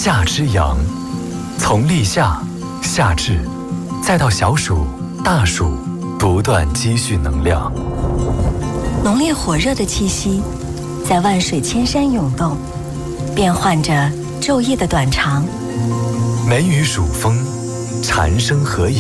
夏之阳，从立夏、夏至，再到小暑、大暑，不断积蓄能量。 浓烈火热的气息，在万水千山涌动，变换着昼夜的短长。 梅雨暑风，蝉声合影。